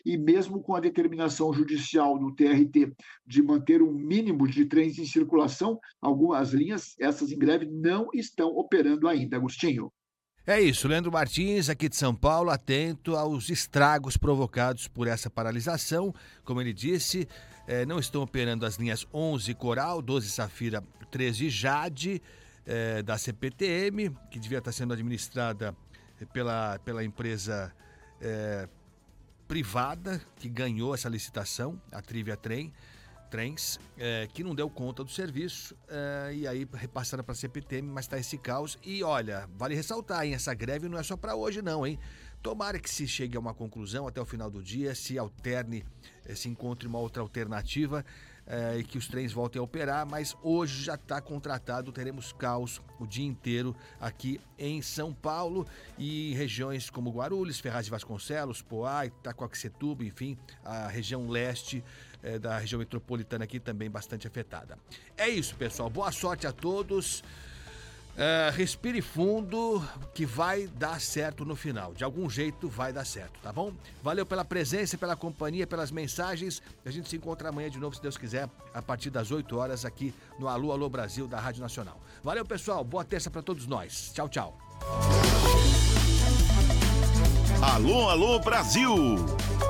e mesmo com a determinação judicial do TRT de manter um mínimo de trens em circulação, algumas linhas, essas em greve, não estão operando ainda, Agostinho. É isso, Leandro Martins, aqui de São Paulo, atento aos estragos provocados por essa paralisação. Como ele disse, não estão operando as linhas 11 Coral, 12 Safira, 13 Jade, da CPTM, que devia estar sendo administrada pela empresa privada que ganhou essa licitação, a Trivia Trens, que não deu conta do serviço, e aí repassaram para a CPTM, mas está esse caos. E olha, vale ressaltar, hein, essa greve não é só para hoje não, hein? Tomara que se chegue a uma conclusão até o final do dia, se encontre uma outra alternativa, e que os trens voltem a operar, mas hoje já está contratado, teremos caos o dia inteiro aqui em São Paulo e em regiões como Guarulhos, Ferraz de Vasconcelos, Poá, Itacoaxetuba, enfim, a região leste da região metropolitana aqui também bastante afetada. É isso, pessoal, boa sorte a todos. Respire fundo que vai dar certo no final. De algum jeito vai dar certo, tá bom? Valeu pela presença, pela companhia, pelas mensagens. A gente se encontra amanhã de novo, se Deus quiser, a partir das 8 horas aqui no Alô, Alô Brasil da Rádio Nacional. Valeu, pessoal. Boa terça pra todos nós. Tchau, tchau. Alô, Alô Brasil!